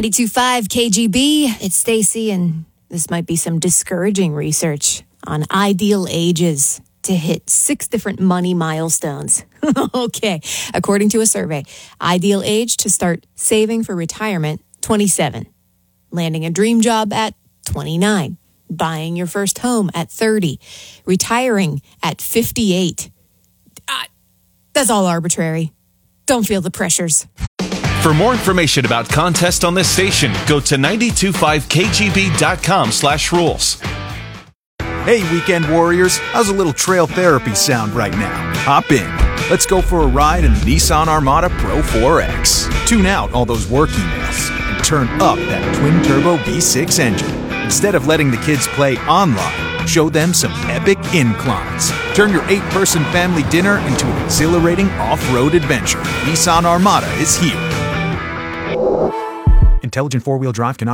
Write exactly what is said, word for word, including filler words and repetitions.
ninety-two point five K G B, it's Stacy, and this might be some discouraging research on ideal ages to hit six different money milestones. Okay, according to a survey, ideal age to start saving for retirement, twenty-seven. Landing a dream job at twenty-nine. Buying your first home at thirty. Retiring at fifty-eight. Uh, that's all arbitrary. Don't feel the pressures. For more information about contests on this station, go to ninety-two point five K G B dot com slash rules. Hey, weekend warriors, how's a little trail therapy sound right now? Hop in. Let's go for a ride in the Nissan Armada Pro four X. Tune out all those work emails and turn up that twin-turbo V six engine. Instead of letting the kids play online, show them some epic inclines. Turn your eight-person family dinner into an exhilarating off-road adventure. Nissan Armada is here. Intelligent four-wheel drive cannot